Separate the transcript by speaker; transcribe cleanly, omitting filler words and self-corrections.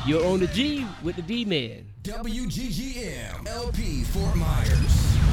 Speaker 1: You're on the G with the D-Man.
Speaker 2: WGGM LP Fort Myers.